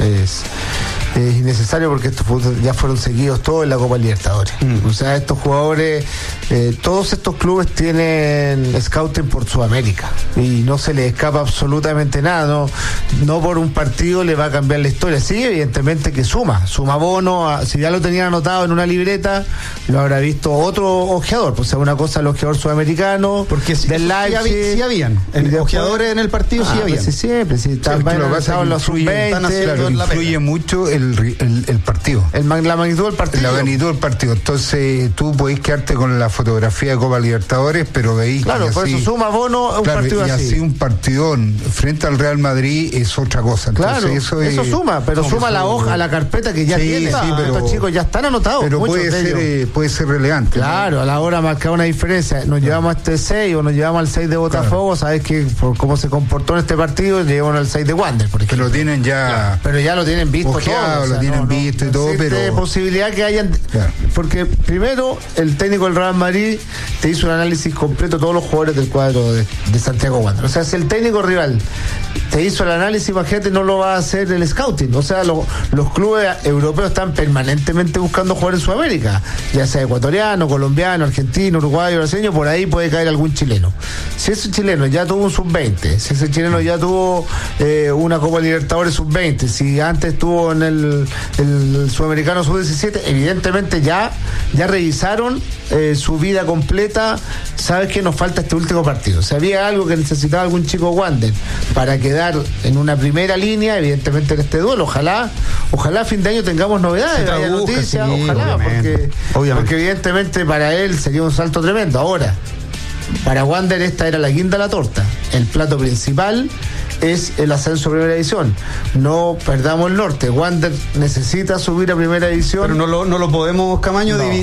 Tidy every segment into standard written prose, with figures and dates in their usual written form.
Es innecesario porque estos ya fueron seguidos todos en la Copa Libertadores. O sea, estos jugadores, todos estos clubes tienen scouting por Sudamérica y no se les escapa absolutamente nada. No por un partido le va a cambiar la historia. Sí, evidentemente que suma bono. Si ya lo tenían anotado en una libreta, lo habrá visto otro ojeador. Pues es una cosa el ojeador sudamericano, porque del Leipzig, sí habían ojeadores en el partido, sí habían. Pues siempre, están en los sub-20, influye mucho el partido. La magnitud del partido. La magnitud del partido. Entonces, tú podés quedarte con la fotografía de Copa Libertadores, pero veis. Claro, por eso suma bono un partido así. Y así un partidón frente al Real Madrid es otra cosa. Entonces, claro, eso suma, pero suma la hoja, la carpeta que ya tiene. Pero estos chicos ya están anotados. Pero puede ser relevante. Claro, ¿no? A la hora marcar una diferencia. Nos llevamos a este 6 o nos llevamos al 6 de Botafogo, sabes que por cómo se comportó en este partido, llevamos al 6 de Wander, por ejemplo. Que lo tienen ya. Claro, pero ya lo tienen visto ojeado, todo. Lo tienen visto y todo, pero posibilidad que hayan. Claro. Porque primero, el técnico del Real Madrid te hizo un análisis completo de todos los jugadores del cuadro de Santiago Wander. O sea, si el técnico rival te hizo el análisis, imagínate, no lo va a hacer el scouting. O sea, los clubes europeos están permanentemente buscando jugar en Sudamérica, ya sea ecuatoriano, colombiano, argentino, uruguayo, brasileño, por ahí puede caer algún chileno. Si ese chileno ya tuvo un sub-20, si ese chileno ya tuvo una Copa Libertadores sub-20, si antes estuvo en el sudamericano sub-17, evidentemente ya revisaron su vida completa. Sabes que nos falta este último partido. Si había algo que necesitaba algún chico Wander para quedar en una primera línea, evidentemente en este duelo, ojalá a fin de año tengamos novedades, haya noticias, sí, ojalá, porque evidentemente para él sería un salto tremendo. Ahora, para Wander esta era la guinda de la torta. El plato principal es el ascenso a primera división. No perdamos el norte. Wander necesita subir a primera división. Pero no lo podemos, Camaño, no.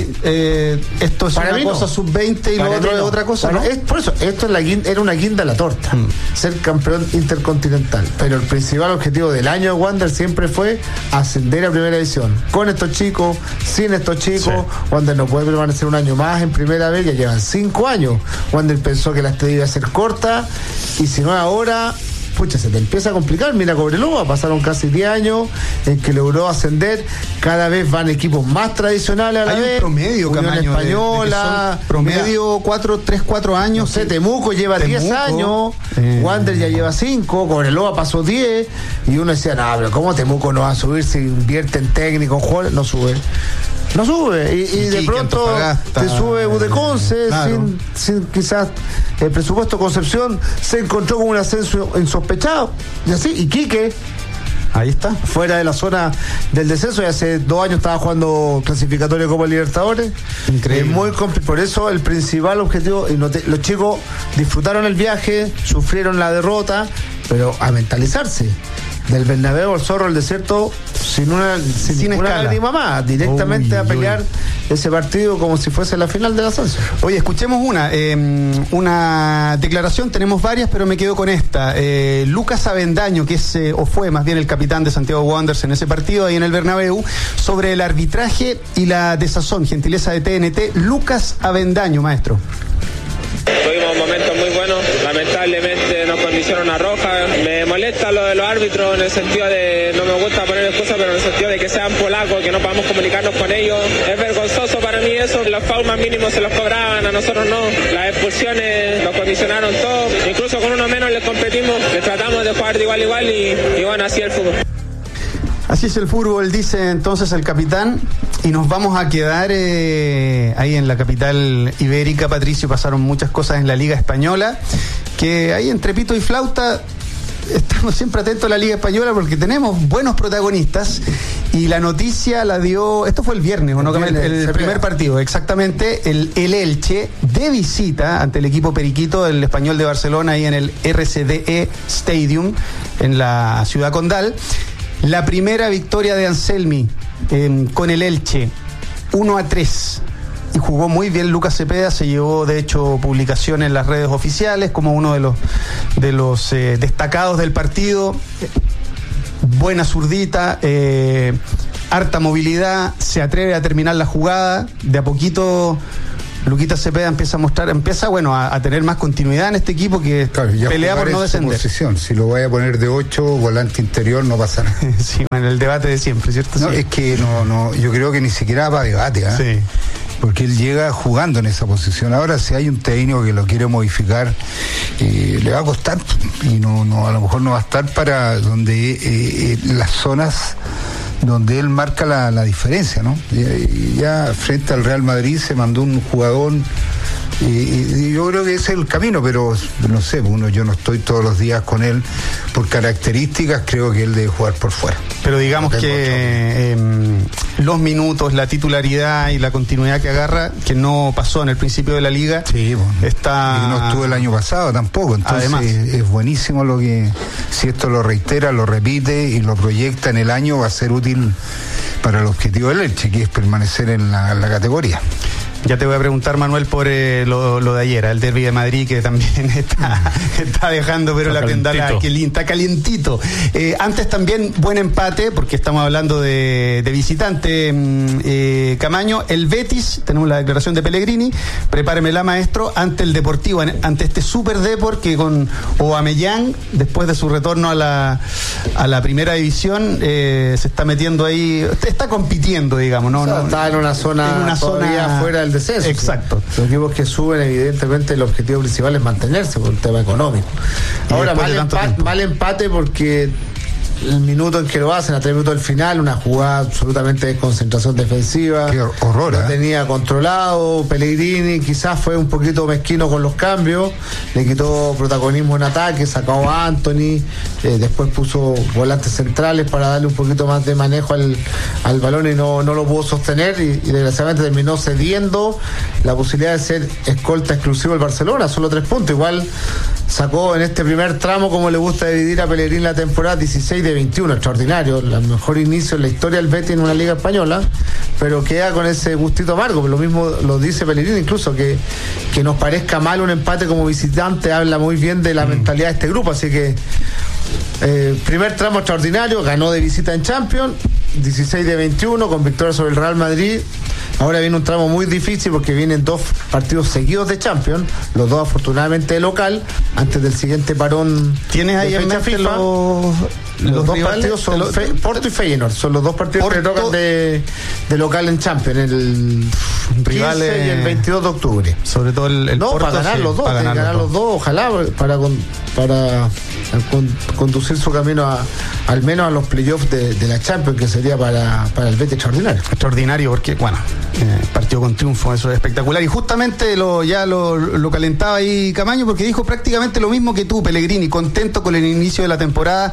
Esto es para una cosa sub-20 y lo otro es otra cosa. Bueno, ¿no? Por eso, esto era una guinda a la torta. Ser campeón intercontinental. Pero el principal objetivo del año de Wander siempre fue ascender a primera división. Con estos chicos, sin estos chicos, sí. Wander no puede permanecer un año más en primera vez, ya llevan 5 años. Wander pensó que la estadía iba a ser corta, y si no ahora, pucha, se te empieza a complicar. Mira Cobreloa, pasaron casi 10 años en que logró ascender. Cada vez van equipos más tradicionales a la vez. Hay un promedio, Unión Camaño, Española, promedio 4 años. No sé, Temuco lleva 10 años, Wander ya lleva 5, Cobreloa pasó 10, y uno decía, no, pero ¿cómo Temuco no va a subir si invierte en técnico, en jugadores? No sube. Y de pronto te sube Udeconce, claro. sin quizás el presupuesto. Concepción se encontró con un ascenso insospechado, y así, y Quique, ahí está, fuera de la zona del descenso, y hace 2 años estaba jugando clasificatorio de Copa Libertadores. Increíble. Por eso el principal objetivo, los chicos disfrutaron el viaje, sufrieron la derrota, pero a mentalizarse. Del Bernabéu al Zorro, al Desierto, sin ninguna lágrima más, directamente a pelear ese partido como si fuese la final del ascenso. Oye, escuchemos una declaración, tenemos varias, pero me quedo con esta. Lucas Avendaño, que es, o fue más bien el capitán de Santiago Wanderers en ese partido, ahí en el Bernabéu, sobre el arbitraje y la desazón, gentileza de TNT. Lucas Avendaño, maestro. Tuvimos momentos muy buenos, lamentablemente nos condicionó una roja. Me molesta lo de los árbitros en el sentido de, no me gusta poner excusas, pero en el sentido de que sean polacos, que no podamos comunicarnos con ellos. Es vergonzoso para mí eso, los fouls más mínimos se los cobraban, a nosotros no. Las expulsiones nos condicionaron todo, incluso con uno menos les competimos, les tratamos de jugar de igual a igual y bueno, así es el fútbol. Así es el fútbol, dice entonces el capitán, y nos vamos a quedar ahí en la capital ibérica, Patricio. Pasaron muchas cosas en la Liga Española, que ahí entre pito y flauta estamos siempre atentos a la Liga Española porque tenemos buenos protagonistas, y la noticia la dio, esto fue el viernes, ¿o no? El primer partido, exactamente, el Elche de visita ante el equipo periquito del Español de Barcelona, ahí en el RCDE Stadium, en la ciudad condal. La primera victoria de Anselmi con el Elche, 1-3. Y jugó muy bien Lucas Cepeda, se llevó de hecho publicación en las redes oficiales como uno de los destacados del partido. Buena zurdita, harta movilidad, se atreve a terminar la jugada, de a poquito Luquita Cepeda empieza a tener más continuidad en este equipo que pelea por no descender. Posición. Si lo voy a poner de 8, volante interior, no pasa nada. Sí, en el debate de siempre, ¿cierto? No, sí. Es que no, yo creo que ni siquiera va a debate, ¿eh? Sí. Porque él llega jugando en esa posición. Ahora, si hay un técnico que lo quiere modificar, le va a costar, y no a lo mejor no va a estar para donde las zonas donde él marca la diferencia, ¿no? Ya frente al Real Madrid se mandó un jugador, y yo creo que ese es el camino, pero no sé, yo no estoy todos los días con él. Por características creo que él debe jugar por fuera. Pero digamos que los minutos, la titularidad y la continuidad que agarra, que no pasó en el principio de la liga, sí, bueno, está... y no estuvo el año pasado tampoco. Entonces además, es buenísimo lo que, si esto lo reitera, lo repite y lo proyecta en el año, va a ser útil para el objetivo del Elche, que es permanecer en la categoría. Ya te voy a preguntar, Manuel, por lo de ayer, el derbi de Madrid, que también está dejando, pero está la tendala que está calientito. Antes también, buen empate, porque estamos hablando de visitante, Camaño. El Betis, tenemos la declaración de Pellegrini, prepáremela, maestro, ante el Deportivo, ante este Super Depor que con Aubameyang, después de su retorno a la primera división, se está metiendo ahí, está compitiendo, digamos, ¿no? O sea, está en una zona fuera del descenso. Exacto. Los equipos que suben, evidentemente, el objetivo principal es mantenerse por el tema económico. Ahora, mal empate porque el minuto en que lo hacen, a 3 minutos del final, una jugada absolutamente de concentración defensiva. Qué horror, lo tenía controlado. Pellegrini quizás fue un poquito mezquino con los cambios, le quitó protagonismo en ataque, sacó a Anthony, después puso volantes centrales para darle un poquito más de manejo al balón y no lo pudo sostener, y desgraciadamente terminó cediendo la posibilidad de ser escolta exclusivo del Barcelona, solo 3 puntos. Igual sacó en este primer tramo, como le gusta dividir a Pellegrini la temporada, 16 de 21, extraordinario, el mejor inicio en la historia del Betis en una liga española, pero queda con ese gustito amargo. Lo mismo lo dice Pellegrini, incluso que nos parezca mal un empate como visitante habla muy bien de la mentalidad de este grupo. Así que primer tramo extraordinario, ganó de visita en Champions, 16 de 21 con victoria sobre el Real Madrid. Ahora viene un tramo muy difícil porque vienen 2 partidos seguidos de Champions, los 2 afortunadamente de local, antes del siguiente parón. ¿Tienes ahí en mente los 2 partidos son Porto y Feyenoord, son los 2 partidos que tocan de local en Champions, el rival 15 y el 22 de octubre. Sobre todo el Porto, para ganar los 2, para ganar los dos, ojalá, para conducir su camino al menos a los playoffs de la Champions, que sería para el Betis extraordinario. Extraordinario porque, partió con triunfo, eso es espectacular. Y justamente lo calentaba ahí Camaño, porque dijo prácticamente lo mismo que tú, Pellegrini, contento con el inicio de la temporada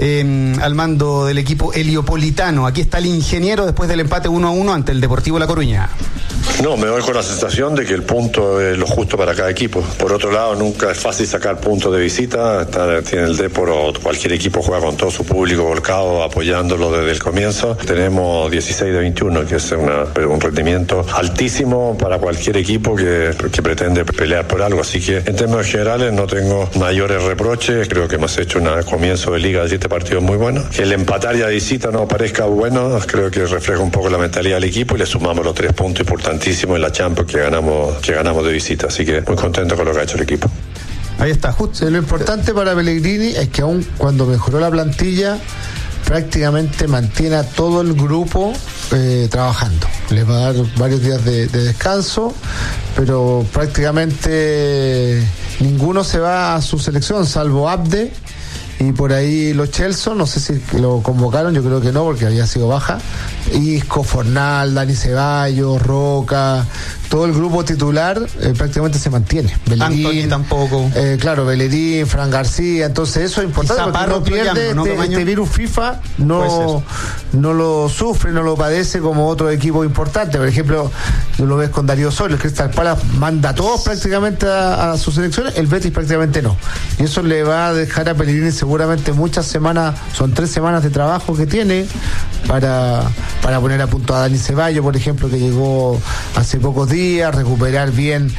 al mando del equipo heliopolitano. Aquí está el ingeniero después del empate 1-1 ante el Deportivo La Coruña. No, me voy con la sensación de que el punto es lo justo para cada equipo. Por otro lado, nunca es fácil sacar puntos de visita. Tiene el Depor, o cualquier equipo juega con todo su público volcado, apoyándolo desde el comienzo. Tenemos 16 de 21, que es un rendimiento altísimo para cualquier equipo que pretende pelear por algo. Así que en términos generales no tengo mayores reproches. Creo que hemos hecho un comienzo de liga de 7 partidos muy bueno. Que el empatar ya de visita no parezca bueno, creo que refleja un poco la mentalidad del equipo, y le sumamos los 3 puntos importantísimos en la Champions que ganamos de visita. Así que muy contento con lo que ha hecho el equipo. Ahí está, lo importante para Pellegrini es que aún cuando mejoró la plantilla, prácticamente mantiene a todo el grupo trabajando. Les va a dar varios días de descanso, pero prácticamente ninguno se va a su selección, salvo Abde y por ahí los Chelsea. No sé si lo convocaron, yo creo que no, porque había sido baja. Isco, Fornal, Dani Ceballos, Roca, todo el grupo titular prácticamente se mantiene. Bellerín, Anthony tampoco. Claro, Bellerín, Fran García, entonces eso es importante, porque no pierde este virus FIFA, no lo sufre, no lo padece como otro equipo importante. Por ejemplo, tú lo ves con Darío Sol, el Crystal Palace manda a todos prácticamente a sus selecciones, el Betis prácticamente no. Y eso le va a dejar a Pellegrini seguramente muchas semanas, son 3 semanas de trabajo que tiene para poner a punto a Dani Ceballos, por ejemplo, que llegó hace pocos días, recuperar bien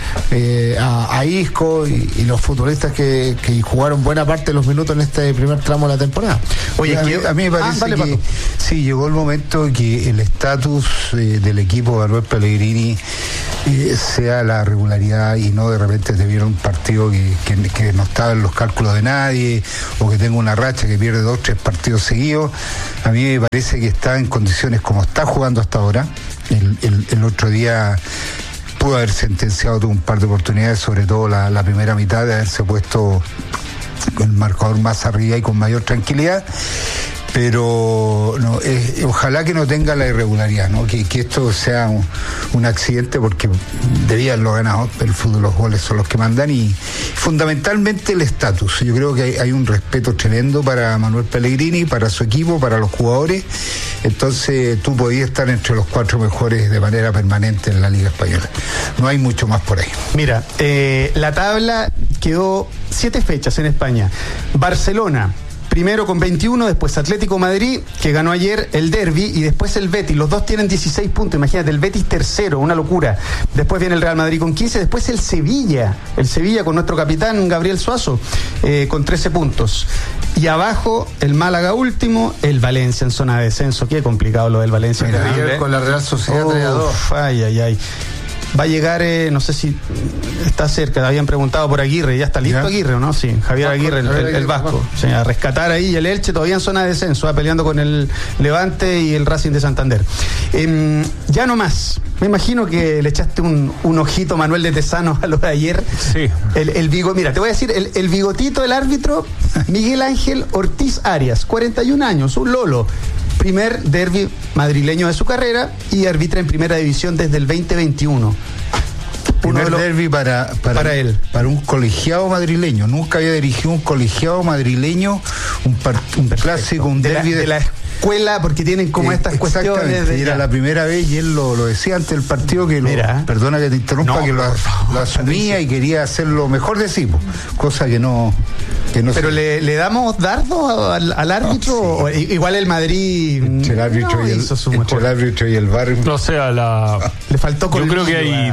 a Isco y los futbolistas que jugaron buena parte de los minutos en este primer tramo de la temporada. Oye, a mí me parece que sí, llegó el momento que el estatus del equipo de Manuel Pellegrini sea la regularidad y no de repente te viera un partido que no estaba en los cálculos de nadie, o que tenga una racha que pierde 2 o 3 partidos seguidos. A mí me parece que está en condiciones como está jugando hasta ahora. El otro día pudo haber sentenciado, tuvo un par de oportunidades, sobre todo la primera mitad, de haberse puesto el marcador más arriba y con mayor tranquilidad. Pero no, ojalá que no tenga la irregularidad, ¿no? Que esto sea un accidente, porque debían lo ganado. El fútbol, los goles son los que mandan, y fundamentalmente el estatus. Yo creo que hay un respeto tremendo para Manuel Pellegrini, para su equipo, para los jugadores. Entonces tú podías estar entre los 4 mejores de manera permanente en la Liga Española. No hay mucho más por ahí. Mira, la tabla quedó 7 fechas en España. Barcelona primero con 21, después Atlético Madrid, que ganó ayer el derbi, y después el Betis. Los dos tienen 16 puntos, imagínate, el Betis tercero, una locura. Después viene el Real Madrid con 15, después el Sevilla con nuestro capitán Gabriel Suazo, con 13 puntos. Y abajo el Málaga último, el Valencia en zona de descenso. Qué complicado lo del Valencia. Mira, con la Real Sociedad 3-2. Ay. Va a llegar, no sé si está cerca, habían preguntado por Aguirre, ¿ya está listo Aguirre o no? Sí, Javier Aguirre, el vasco. O sea, a rescatar ahí, el Elche todavía en zona de descenso, va peleando con el Levante y el Racing de Santander. Ya no más, me imagino que le echaste un ojito, Manuel, de Tesano, a lo de ayer. Sí. Mira, te voy a decir, el bigotito del árbitro, Miguel Ángel Ortiz Arias, 41 años, un lolo. Primer derbi madrileño de su carrera y arbitra en primera división desde el 2021. Primer derbi para él. Para un colegiado madrileño. Nunca había dirigido un colegiado madrileño, un clásico, un derbi de la escuela, porque tienen como estas cuestiones. Era la primera vez, y él lo decía antes del partido, que perdona que te interrumpa, que lo asumía y quería hacer lo mejor de sí, cosa que no. Pero le damos dardo al árbitro. Sí. Igual el Madrid entre el árbitro y el VAR. O sea, le faltó. Yo creo que hay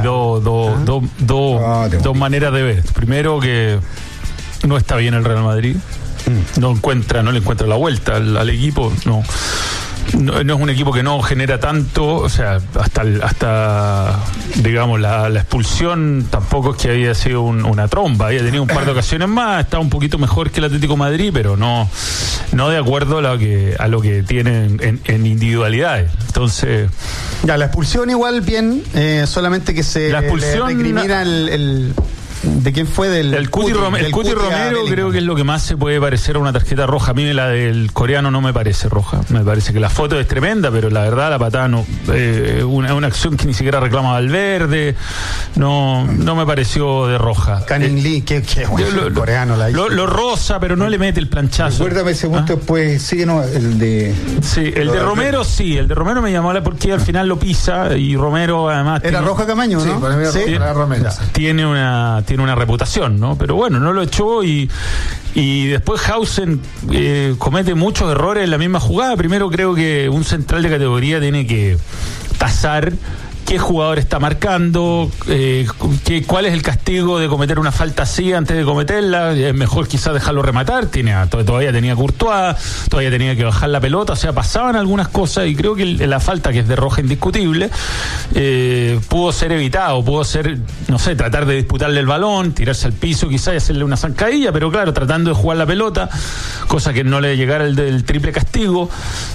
dos maneras de ver. Primero, que no está bien el Real Madrid. No le encuentra la vuelta al equipo. No es un equipo que no genera tanto, o sea, hasta digamos la expulsión tampoco es que había sido una tromba, había tenido un par de ocasiones más, estaba un poquito mejor que el Atlético Madrid, pero no de acuerdo a lo que tienen en individualidades. Entonces, ya, la expulsión igual bien, solamente que la expulsión, le recrimina ¿de quién fue? El Cuti Romero, creo que es lo que más se puede parecer a una tarjeta roja. A mí la del coreano no me parece roja. Me parece que la foto es tremenda, pero la verdad la patada no. Una acción que ni siquiera reclama Valverde. No me pareció de roja. Canning Lee, que bueno, el coreano la hizo. Lo rosa, pero no le mete el planchazo. Recuérdame ese punto después. Sí, no, el de. Sí, el de Romero sí. El de Romero me llamó porque al final lo pisa, y Romero además. Era roja Camaño, ¿no? Sí, para mí era Romero. Tiene una reputación, ¿no? Pero bueno, no lo echó, y después Hausen comete muchos errores en la misma jugada. Primero, creo que un central de categoría tiene que tasar qué jugador está marcando, cuál es el castigo de cometer una falta así antes de cometerla. Es mejor quizás dejarlo rematar. Todavía tenía Courtois, todavía tenía que bajar la pelota, o sea, pasaban algunas cosas, y creo que la falta, que es de roja indiscutible, pudo ser evitado, pudo ser, no sé, tratar de disputarle el balón, tirarse al piso quizás y hacerle una zancadilla, pero claro, tratando de jugar la pelota, cosa que no le llegara el triple castigo.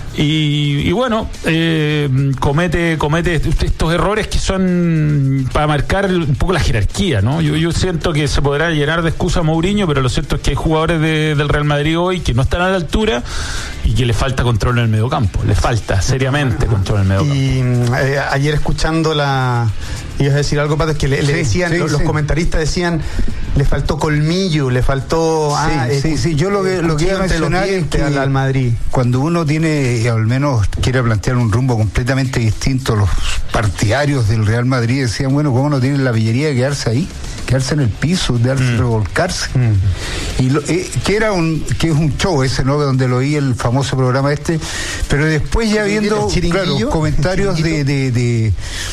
Y bueno, comete estos errores que son para marcar un poco la jerarquía, ¿no? Yo siento que se podrá llenar de excusa a Mourinho, pero lo cierto es que hay jugadores del Real Madrid hoy que no están a la altura y que le falta control en el mediocampo. Le falta seriamente control en el mediocampo. Y ayer escuchando ibas a decir algo, Pato, es que le decían, los comentaristas decían, le faltó colmillo, le faltó. Sí, yo lo que iba a mencionar es que al Madrid, cuando uno tiene, al menos quiere plantear un rumbo completamente distinto, los partidarios del Real Madrid decían, bueno, ¿cómo no tienen la pillería de quedarse ahí? Quedarse en el piso, de revolcarse. Y que es un show ese, ¿no? Donde lo oí, el famoso programa pero después ya viendo, claro, comentarios de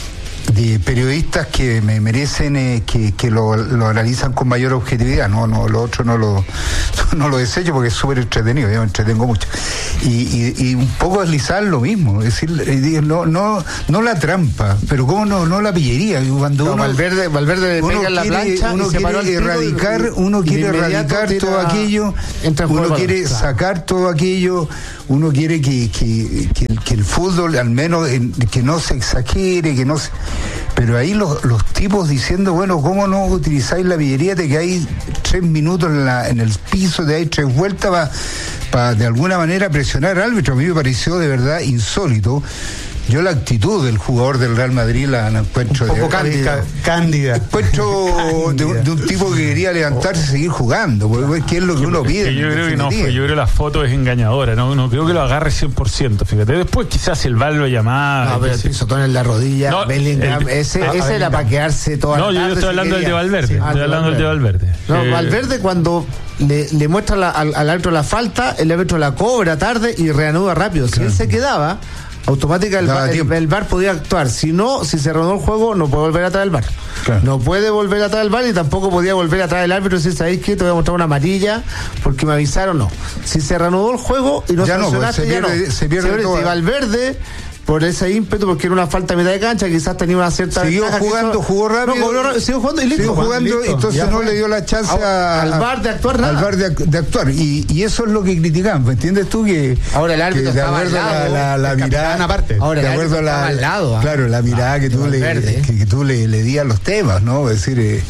periodistas que me merecen que lo analizan con mayor objetividad. No, lo otro no lo desecho porque es súper entretenido, yo me entretengo mucho. Y un poco deslizar lo mismo, es decir, no la trampa, pero cómo no la pillería. Cuando no, Valverde le pega en la plancha, uno quiere erradicar todo aquello, uno quiere sacar todo aquello, uno quiere que el fútbol, al menos que no se exagere, que no se... Pero ahí los tipos diciendo, bueno, ¿cómo no utilizáis la pillería de que hay 3 minutos en el piso, de ahí 3 vueltas para de alguna manera presionar al árbitro? A mí me pareció de verdad insólito. Yo la actitud del jugador del Real Madrid la encuentro un poco cándida. Encuentro de un tipo que quería levantarse y seguir jugando, porque es lo que uno pide. Yo creo que no, yo creo que la foto es engañadora, no creo que lo agarre 100%, fíjate. Después quizás el VAR lo llamaba. No, pero el pisotón en la rodilla, no, Bellingham, ese era para quedarse toda la tarde. No, yo estoy hablando del de Valverde. Estoy hablando del de Valverde. No, Valverde cuando le muestra al árbitro la falta, el árbitro la cobra tarde y reanuda rápido. Si él se quedaba, automáticamente el VAR podía actuar. Si se reanudó el juego, no puede volver atrás del VAR. Claro. No puede volver atrás del VAR y tampoco podía volver atrás del árbitro y decir, ¿sabéis qué? Te voy a mostrar una amarilla porque me avisaron. No. Si se reanudó el juego y no sancionaste, se pierde todo. Si Valverde, por ese ímpetu, porque era una falta a mitad de cancha, quizás tenía una cierta... Jugó rápido. Siguió jugando y listo. Siguió jugando, entonces no le dio la chance al VAR de actuar nada. Al VAR de actuar. Y eso es lo que critican. ¿Me entiendes tú? Que ahora el árbitro estaba al lado. La mirada aparte. Ahora de acuerdo al lado. Claro, la mirada que tú le di a los temas, ¿no? Es decir...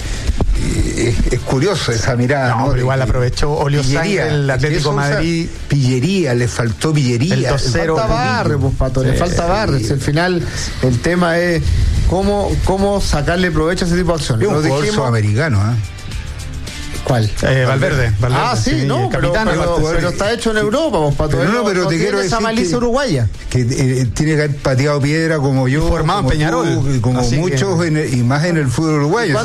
es curioso esa mirada, ¿no? Pero igual aprovechó Oliosang el Atlético Madrid. Pillería, le faltó pillería. El 2-0. Le falta barre, pues, Pato, le falta barre. Si al final el tema es cómo sacarle provecho a ese tipo de acciones. Es un jugador sudamericano, ¿eh? ¿Cuál? Valverde. Sí, no, pero está hecho en Europa, vos, Pato. Pero te quiero decir esa malicia uruguaya. Que tiene que haber pateado piedra como yo, formado en Peñarol, como muchos, y más en el fútbol uruguayo.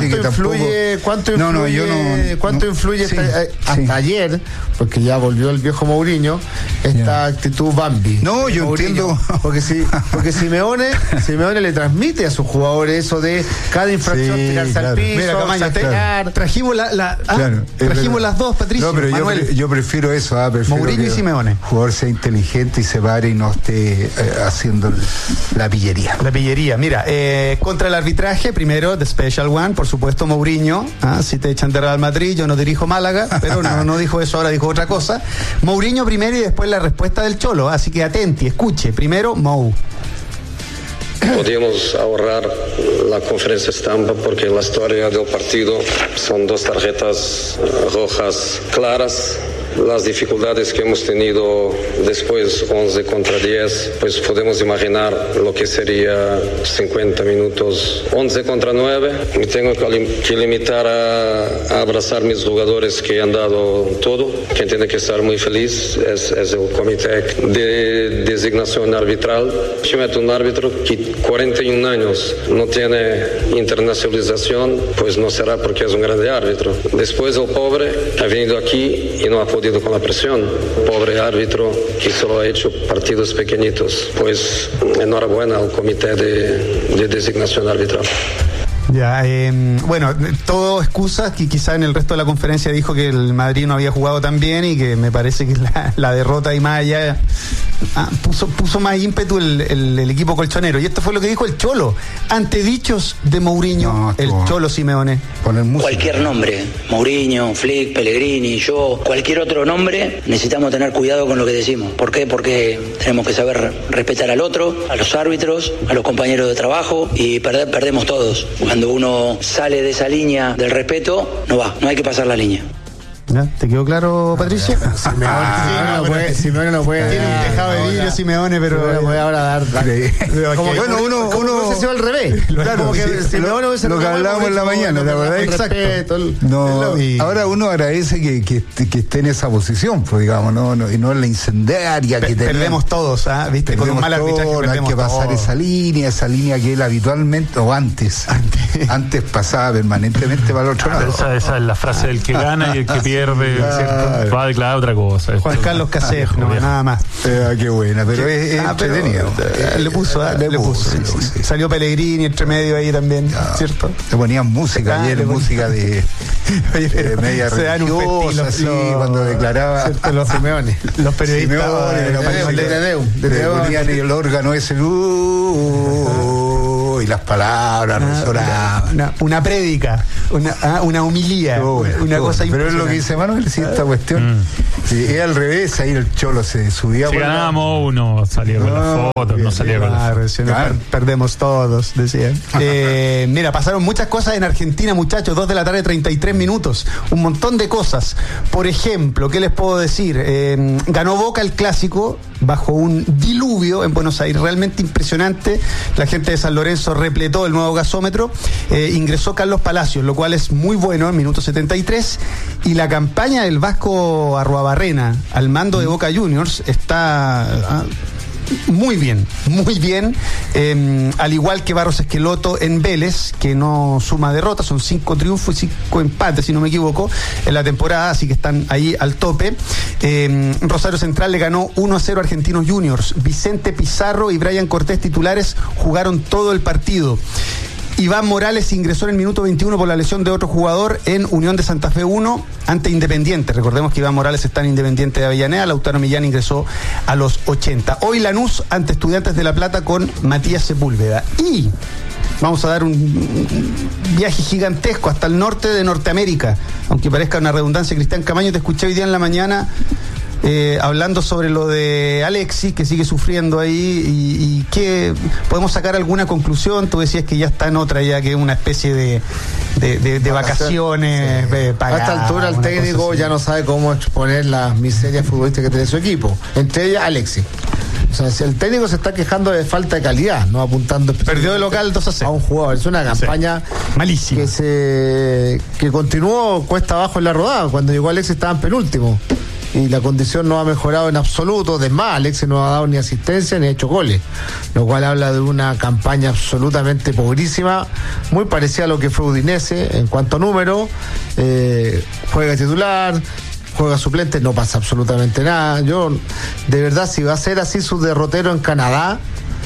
¿Cuánto influye hasta ayer, porque ya volvió el viejo Mourinho, esta actitud Bambi? No, yo entiendo. Porque Simeone le transmite a sus jugadores eso de cada infracción tirarse al piso. Mira, Camaño, trajimos trajimos las dos, Patricio. No, pero yo prefiero eso. Prefiero Mourinho y Simeone. El jugador sea inteligente y se pare y no esté haciendo la pillería. La pillería. Mira, contra el arbitraje, primero, The Special One, por supuesto, Mourinho. Si te echan de Real Madrid, yo no dirijo Málaga, pero no dijo eso, ahora dijo otra cosa. Mourinho primero y después la respuesta del Cholo. Así que atenti, escuche. Primero, Mou. Podíamos ahorrar la conferencia estampa porque la historia del partido son 2 tarjetas rojas claras. Las dificultades que hemos tenido después 11 contra 10, pues podemos imaginar lo que sería 50 minutos 11 contra 9. Me tengo que limitar a abrazar mis jugadores que han dado todo. Quien tiene que estar muy feliz es el comité de designación arbitral. Si mete un árbitro que 41 años no tiene internacionalización, pues no será porque es un grande árbitro. Después el pobre ha venido aquí y no ha podido con la presión. Pobre árbitro que solo ha hecho partidos pequeñitos. Pues enhorabuena al comité de designación arbitral. Ya, bueno, todo excusas que quizá en el resto de la conferencia dijo que el Madrid no había jugado tan bien y que me parece que la derrota y más allá puso más ímpetu el equipo colchonero. Y esto fue lo que dijo el Cholo ante dichos de Mourinho, el Cholo Simeone. Cualquier nombre, Mourinho, Flick, Pellegrini, yo, cualquier otro nombre, necesitamos tener cuidado con lo que decimos. ¿Por qué? Porque tenemos que saber respetar al otro, a los árbitros, a los compañeros de trabajo, y perdemos todos. Cuando uno sale de esa línea del respeto, no hay que pasar la línea. ¿Ya? ¿Te quedó claro, Patricio? Simeone no puede. Tiene un tejado de vidrio, Simeone, pero no puede ahora dar. Como que uno se va al revés. Claro, lo que hablábamos en la mañana, la verdad. Exacto. Ahora uno agradece que esté en esa posición, pues, digamos, y no en la incendiaria que tenemos. Perdemos todos, ¿viste? Con un mal arbitraje no hay que pasar esa línea que él habitualmente, o antes pasaba permanentemente para el otro lado. Esa es la frase del que gana y el que pierde verde, ¿cierto? Va a declarar otra cosa. Juan Carlos Casejo, nada más. Qué buena, pero es entretenido. Le puso. Sí. Salió Pellegrini entre medio ahí también, ¿cierto? Le ponían música ayer, música de media religiosa, así, cuando declaraba los Simeone. Los periodistas le ponían el órgano ese y las palabras resonaban. Una prédica, una homilía, una cosa pero es lo que dice Manuel, si esta cuestión es al revés, ahí el Cholo se subía. Si ganábamos uno, salía con las fotos, no salía con las fotos. Perdemos todos, decían. Mira, pasaron muchas cosas en Argentina, muchachos, 2 de la tarde, 33 minutos, un montón de cosas. Por ejemplo, ¿qué les puedo decir? Ganó Boca el clásico bajo un diluvio en Buenos Aires, realmente impresionante. La gente de San Lorenzo repletó el nuevo gasómetro. Ingresó Carlos Palacios, lo cual es muy bueno en minuto 73, y la campaña del Vasco Arruabarrena al mando de Boca Juniors está muy bien, al igual que Barros Esqueloto en Vélez, que no suma derrotas, son 5 triunfos y 5 empates, si no me equivoco, en la temporada, así que están ahí al tope. Rosario Central le ganó 1-0 a Argentinos Juniors. Vicente Pizarro y Brian Cortés, titulares, jugaron todo el partido. Iván Morales ingresó en el minuto 21 por la lesión de otro jugador en Unión de Santa Fe 1 ante Independiente. Recordemos que Iván Morales está en Independiente de Avellaneda. Lautaro Millán ingresó a los 80. Hoy Lanús ante Estudiantes de La Plata con Matías Sepúlveda. Y vamos a dar un viaje gigantesco hasta el norte de Norteamérica. Aunque parezca una redundancia, Cristian Camaño, te escuché hoy día en la mañana hablando sobre lo de Alexis, que sigue sufriendo ahí, y que podemos sacar alguna conclusión. Tú decías que ya está en otra, ya que es una especie de vacaciones pagadas. A esta altura el técnico ya no sabe cómo exponer las miserias futbolísticas que tiene su equipo, entre ellas Alexis. O sea, si el técnico se está quejando de falta de calidad, no apuntando. Perdió de local 2-0 a un jugador. Es una campaña malísima que continuó cuesta abajo en la rodada. Cuando llegó Alexis estaban penúltimo y la condición no ha mejorado en absoluto. Además, Alexis no ha dado ni asistencia ni ha hecho goles, lo cual habla de una campaña absolutamente pobrísima, muy parecida a lo que fue Udinese en cuanto a número. Juega titular, juega suplente, no pasa absolutamente nada. Yo, de verdad, si va a ser así su derrotero en Canadá,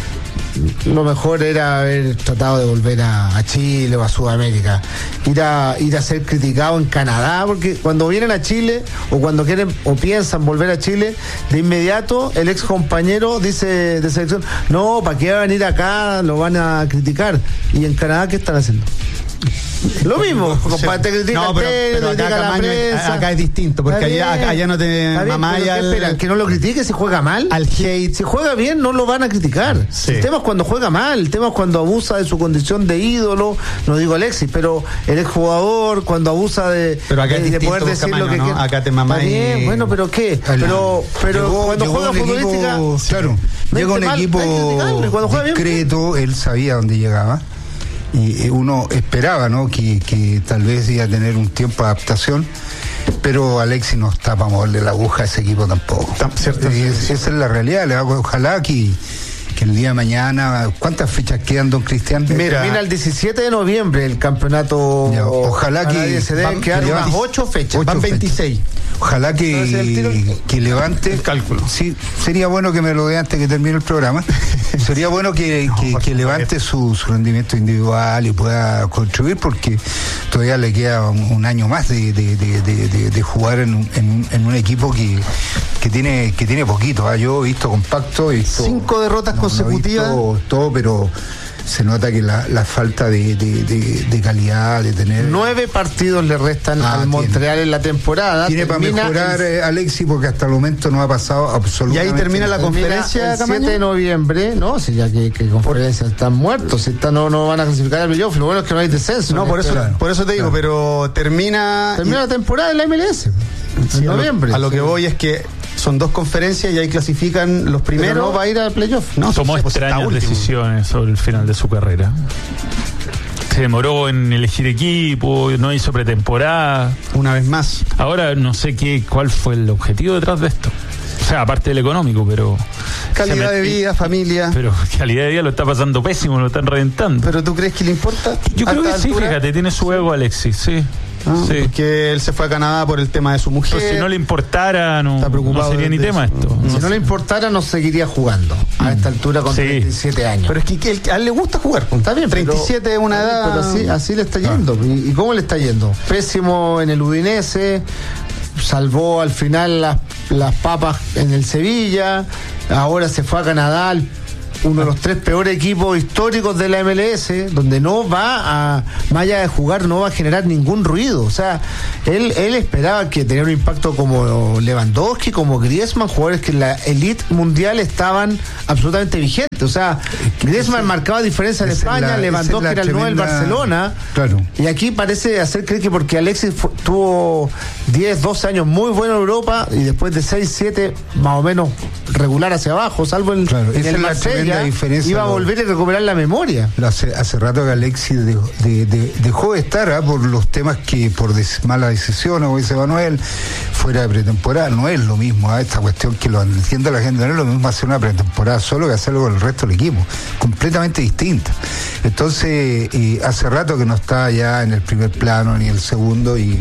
lo mejor era haber tratado de volver a Chile o a Sudamérica, ir a ser criticado en Canadá, porque cuando vienen a Chile o cuando quieren o piensan volver a Chile, de inmediato el ex compañero dice de selección, no, ¿para qué va a venir acá? Lo van a criticar. ¿Y en Canadá qué están haciendo? Lo mismo, te critican, pero acá, la prensa. Acá es distinto, porque allá no te mamaya. Esperan que no lo critique si juega mal. Al hate. Si juega bien, no lo van a criticar. Sí. El tema es cuando juega mal, el tema es cuando abusa de su condición de ídolo. No digo Alexis, pero el exjugador, cuando abusa de poder decir lo que quiere. Acá te mamaya. Bueno, pero ¿qué? Pero cuando juega futbolística. Claro, llega un equipo discreto, él sabía dónde llegaba. Y uno esperaba, ¿no?, que tal vez iba a tener un tiempo de adaptación, pero Alexis no está para moverle la aguja a ese equipo tampoco. Esa es la realidad. Ojalá que el día de mañana, ¿cuántas fechas quedan, don Cristian? Termina el 17 de noviembre el campeonato. Ya, ojalá que se deben quedar unas 8 fechas. Van 26. Ojalá que levante el cálculo. Sí, sería bueno que me lo dé antes que termine el programa. Sería bueno que levante su rendimiento individual y pueda contribuir, porque todavía le queda un año más de jugar en un equipo que tiene poquito. Yo he visto compacto, 5 derrotas consecutivas. Todo, pero se nota que la falta de calidad, de tener. 9 partidos le restan al Montreal en la temporada. Tiene para mejorar Alexis, porque hasta el momento no ha pasado absolutamente. Y ahí termina la conferencia. El 7 de noviembre, ¿no? Si ya que conferencias están muertos, si no van a clasificar al playoff. Lo bueno es que no hay descenso. No, por eso te digo, pero termina la temporada en la MLS. En noviembre. A lo que voy es que son 2 conferencias y ahí clasifican los primeros. Pero no va a ir al playoff. No, tomó extrañas decisiones sobre el final de su carrera. Se demoró en elegir equipo, no hizo pretemporada. Una vez más. Ahora no sé cuál fue el objetivo detrás de esto. O sea, aparte del económico, pero... Calidad de vida, familia. Pero calidad de vida lo está pasando pésimo, lo están reventando. ¿Pero tú crees que le importa? Yo creo que sí, fíjate, tiene su ego Alexis, sí. ¿no? Sí. Porque él se fue a Canadá por el tema de su mujer. Pero si no le importara, no sería ni tema esto. Si no le importara, no seguiría jugando a esta altura con 37 años. Pero es que a él le gusta jugar. Está bien, 37 es una edad. Pero así le está yendo. ¿Y cómo le está yendo? Pésimo en el Udinese, salvó al final las papas en el Sevilla, ahora se fue a Canadá, uno de los 3 peores equipos históricos de la MLS, donde no va a, más allá de jugar, no va a generar ningún ruido. O sea, él esperaba que tenía un impacto como Lewandowski, como Griezmann, jugadores que en la elite mundial estaban absolutamente vigentes. O sea, Griezmann marcaba diferencia en España, Lewandowski era el 9 del Barcelona. Claro. Y aquí parece hacer creer que porque Alexis tuvo 10, 12 años muy buenos en Europa y después de 6, 7 más o menos regular hacia abajo, salvo en el Marsella, iba a volver a recuperar la memoria. Hace rato que Alexis dejó de estar por los temas que por mala decisión, como dice Manuel, fuera de pretemporada. No es lo mismo esta cuestión que lo entiende la gente, no es lo mismo hacer una pretemporada solo que hacerlo con el resto del equipo, completamente distinta. Entonces hace rato que no está ya en el primer plano ni el segundo y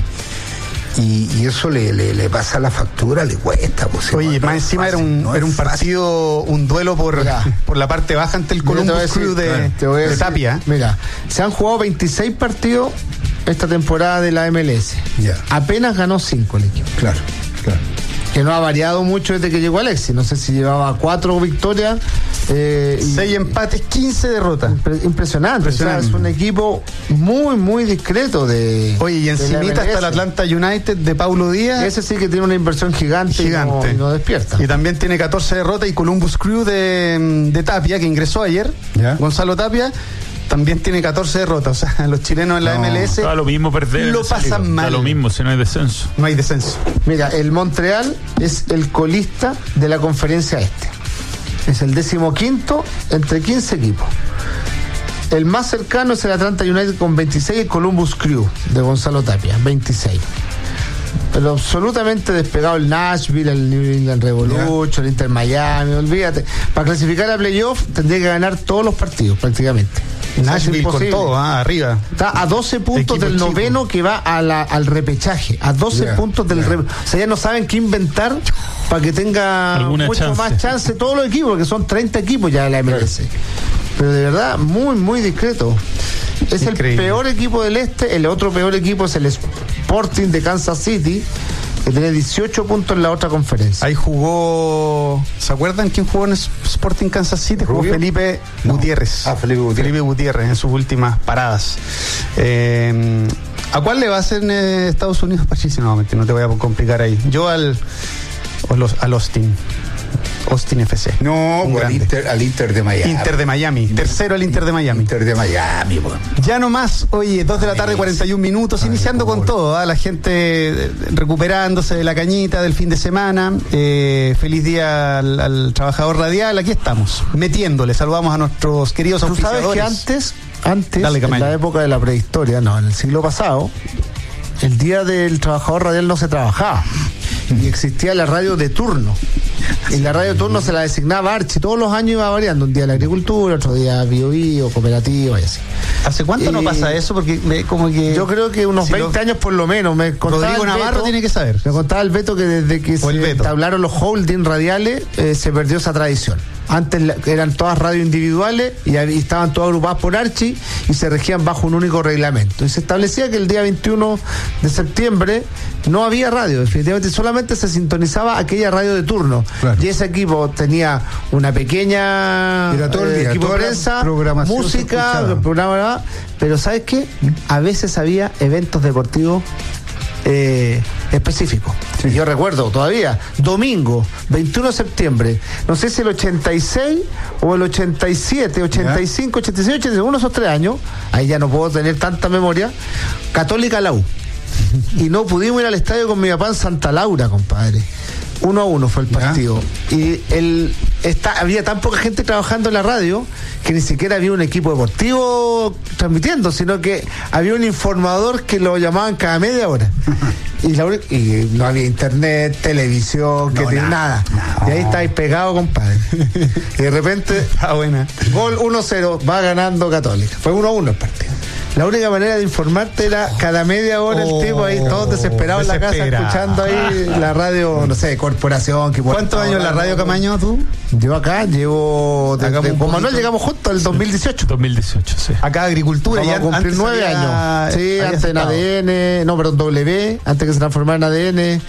eso le pasa la factura, le cuesta. Pues, oye, más encima fácil, era un partido, un duelo por la parte baja ante el Columbus Crew de Tapia. Mira, se han jugado 26 partidos esta temporada de la MLS. Apenas ganó 5 el equipo. Claro. Que no ha variado mucho desde que llegó Alexis. No sé si llevaba 4 victorias. 6 empates, 15 derrotas. Impresionante. O sea, es un equipo muy discreto Oye, y encimita está el Atlanta United de Paulo Díaz. Ese sí que tiene una inversión gigante. Y no despierta. Y también tiene 14 derrotas. Y Columbus Crew de Tapia, que ingresó ayer, Gonzalo Tapia, también tiene 14 derrotas. O sea, los chilenos en la MLS lo mismo perder, lo pasan mal. Lo mismo si no hay descenso. No hay descenso. Mira, el Montreal es el colista de la conferencia este. Es el 15º entre 15 equipos. El más cercano es el Atlanta United con 26 y el Columbus Crew de Gonzalo Tapia, 26. Pero absolutamente despegado el Nashville, el New England Revolution, el Inter Miami, olvídate. Para clasificar a playoff tendría que ganar todos los partidos prácticamente. Nashville con todo, arriba. Está a 12 puntos del noveno que va al repechaje. A 12 puntos del repechaje. O sea, ya no saben qué inventar para que tenga mucho más chance todos los equipos, que son 30 equipos ya de la MLS. Pero de verdad, muy discreto. Es increíble. El peor equipo del este. El otro peor equipo es el Sporting de Kansas City, que tiene 18 puntos en la otra conferencia. Ahí jugó, ¿se acuerdan quién jugó en Sporting Kansas City? Jugó Felipe Gutiérrez. Felipe Gutiérrez en sus últimas paradas. ¿A cuál le va a hacer en Estados Unidos, Patricio? No te voy a complicar ahí. Yo al Austin FC. No, al Inter de Miami. Inter de Miami. Tercero el Inter de Miami. Inter de Miami, bueno. Ya no más, oye, 2 de la tarde, 41 minutos, iniciando con todo, la gente recuperándose de la cañita del fin de semana. Feliz día al trabajador radial, aquí estamos, metiéndole. Saludamos a nuestros queridos auspiciadores. ¿Tú sabes que antes en la época de la prehistoria, en el siglo pasado, el día del trabajador radial no se trabajaba? Y existía la radio de turno. Y la radio de turno se la designaba Archie. Todos los años iba variando. Un día la agricultura, otro día Bio, cooperativa y así. ¿Hace cuánto no pasa eso? Porque como que... Yo creo que unos 20 años por lo menos. Rodrigo Navarro tiene que saber. Me contaba el Beto que desde que se entablaron los holding radiales se perdió esa tradición. Antes eran todas radios individuales y estaban todas agrupadas por Archie y se regían bajo un único reglamento. Y se establecía que el día 21 de septiembre no había radio, definitivamente solamente se sintonizaba aquella radio de turno. Claro. Y ese equipo tenía una pequeña equipo de prensa, música, programa, pero ¿sabes qué? A veces había eventos deportivos específico. Sí. Yo recuerdo todavía, domingo, 21 de septiembre, no sé si el 86 o el 87, 85, 86, 87, uno de esos 3 años, ahí ya no puedo tener tanta memoria, Católica la U. Y no pudimos ir al estadio con mi papá en Santa Laura, compadre. 1-1 fue el partido. Y había tan poca gente trabajando en la radio que ni siquiera había un equipo deportivo transmitiendo, sino que había un informador que lo llamaban cada media hora. Y no había internet, televisión, nada. Y ahí estáis pegados, compadre. Y de repente, gol 1-0, va ganando Católica. Fue 1-1 el partido. La única manera de informarte era cada media hora el tipo ahí, todos desesperados en la casa, escuchando ahí la radio, no sé, corporación. ¿Cuántos años en la radio, Camaño, tú? Yo acá llevo, con Manuel llegamos juntos el 2018. 2018, sí. Acá agricultura. Vamos a cumplir 9 años. Sí, antes en ADN, W, antes que se transformara en ADN.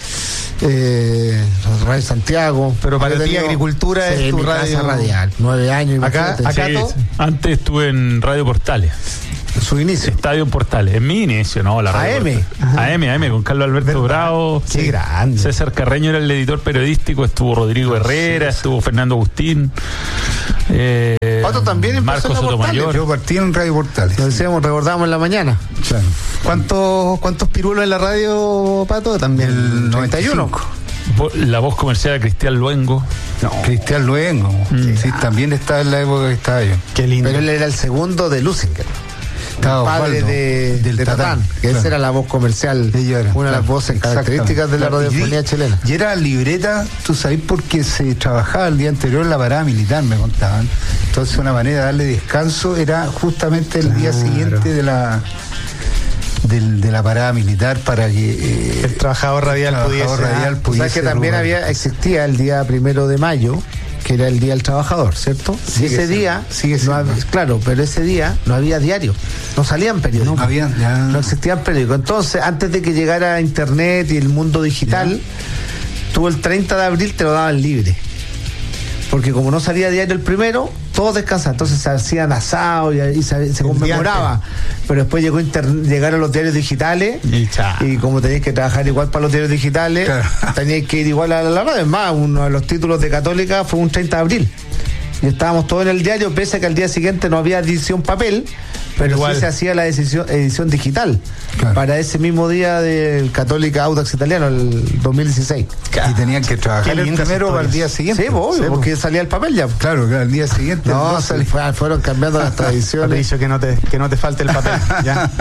Radio Santiago. Pero para ti agricultura es tu radio radial. 9 años. Acá sí, antes estuve en Radio Portales. Su inicio. Estadio Portales. En mi inicio, ¿no? La radio AM, con Carlos Alberto Bravo. Qué grande. César Carreño era el editor periodístico. Estuvo Rodrigo Herrera, estuvo Fernando Agustín. Pato también empezó Marcos en la Sotomayor. Yo partí en Radio Portales. Lo decíamos, recordábamos en la mañana. Claro. ¿Cuántos pirulos en la radio, Pato? También. El 91. La voz comercial de Cristian Luengo. No. Cristian Luengo. Sí, también estaba en la época que estaba yo. Qué lindo. Pero él era el segundo de Lusinger. Padre del de Tatán, que claro. Esa era la voz comercial, una de las voces características de la radiofonía chilena. Y era libreta, tú sabes, porque se trabajaba el día anterior en la parada militar, me contaban. Entonces una manera de darle descanso era justamente el día siguiente de la parada militar para que el trabajador radial pudiese. O sea que también existía el día 1 de mayo, que era el Día del Trabajador, ¿cierto? Y ese día, claro, pero ese día no había diario, no salían periódicos, no existían periódicos. Entonces, antes de que llegara Internet y el mundo digital, tú el 30 de abril te lo daban libre, porque como no salía diario el 1, todos descansaban, entonces se hacían asados y se conmemoraba. Pero después llegaron los diarios digitales y como tenías que trabajar igual para los diarios digitales, tenías que ir igual a la radio. Es más, uno de los títulos de Católica fue un 30 de abril. Y estábamos todos en el diario, pese a que al día siguiente no había edición papel, pero igual sí se hacía la edición digital para ese mismo día del Católica Audax Italiano, el 2016. Y tenían que trabajar el primero para el día siguiente. Sí, porque salía el papel ya. Claro, el día siguiente. No, fueron cambiando las tradiciones. Patricio, que no te falte el papel. ¿Ya?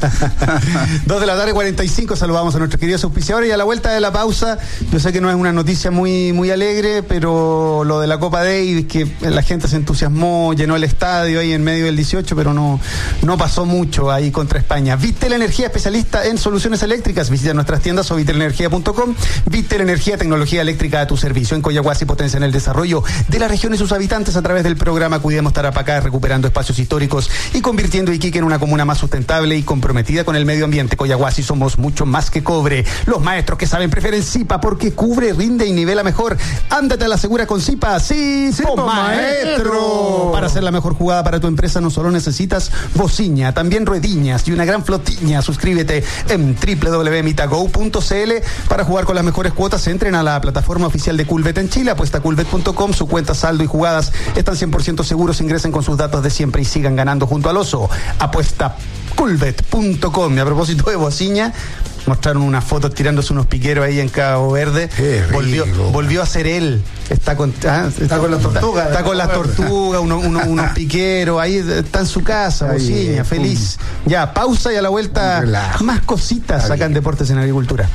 2:45, saludamos a nuestros queridos auspiciadores y a la vuelta de la pausa, yo sé que no es una noticia muy, muy alegre, pero lo de la Copa Davis, que la gente se entusiasmó, llenó el estadio ahí en medio del 18, pero no pasó mucho ahí contra España. Vitel Energía, especialista en soluciones eléctricas. Visita nuestras tiendas o vitelenergia.com. Vitel Energía, tecnología eléctrica a tu servicio. En Coyahuasi potencia en el desarrollo de la región y sus habitantes a través del programa Cuidemos Tarapacá, recuperando espacios históricos y convirtiendo Iquique en una comuna más sustentable y comprometida con el medio ambiente. Coyahuasi, somos mucho más que cobre. Los maestros que saben prefieren Zipa porque cubre, rinde y nivela mejor. Ándate a la segura con Zipa. Sí, maestro. Para hacer la mejor jugada para tu empresa no solo necesitas bociña, también ruediñas y una gran flotiña. Suscríbete en www.mitago.cl para jugar con las mejores cuotas. Entren a la plataforma oficial de Culbet en Chile, apuestaculbet.com. Su cuenta, saldo y jugadas están 100% seguros. Ingresen con sus datos de siempre y sigan ganando junto al oso. Apuestaculbet.com. Y a propósito de bociña, mostraron unas fotos tirándose unos piqueros ahí en Cabo Verde. Volvió a ser él. Está con las tortugas. Está con las tortugas, unos piqueros. Ahí está en su casa, bociña, feliz. Ya, pausa y a la vuelta más cositas acá en Deportes en Agricultura.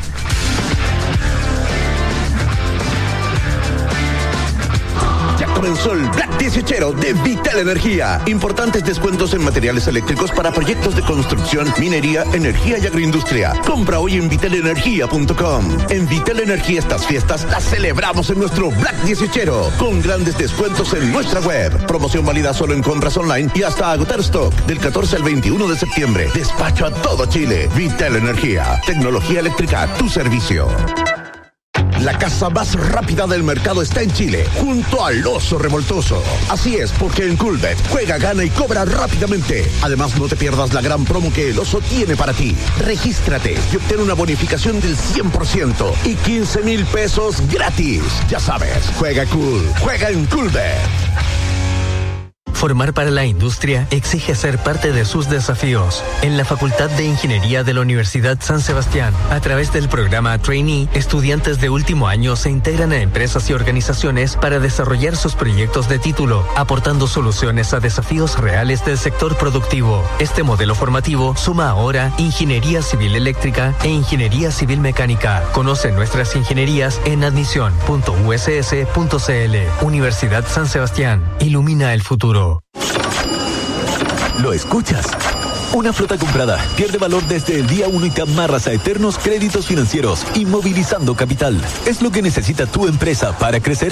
Comenzó el Black 18 de Vital Energía. Importantes descuentos en materiales eléctricos para proyectos de construcción, minería, energía y agroindustria. Compra hoy en vitalenergia.com. En Vital Energía estas fiestas las celebramos en nuestro Black 18 con grandes descuentos en nuestra web. Promoción válida solo en compras online y hasta agotar stock del 14 al 21 de septiembre. Despacho a todo Chile. Vital Energía. Tecnología eléctrica a tu servicio. La casa más rápida del mercado está en Chile, junto al Oso Revoltoso. Así es, porque en Culbet juega, gana y cobra rápidamente. Además, no te pierdas la gran promo que el Oso tiene para ti. Regístrate y obtén una bonificación del 100% y 15,000 pesos gratis. Ya sabes, juega cool, juega en Culbet. Formar para la industria exige ser parte de sus desafíos. En la Facultad de Ingeniería de la Universidad San Sebastián, a través del programa Trainee, estudiantes de último año se integran a empresas y organizaciones para desarrollar sus proyectos de título, aportando soluciones a desafíos reales del sector productivo. Este modelo formativo suma ahora Ingeniería Civil Eléctrica e Ingeniería Civil Mecánica. Conoce nuestras ingenierías en admisión.uss.cl. Universidad San Sebastián. Ilumina el futuro. ¿Lo escuchas? Una flota comprada pierde valor desde el día 1 y te amarras a eternos créditos financieros, inmovilizando capital. Es lo que necesita tu empresa para crecer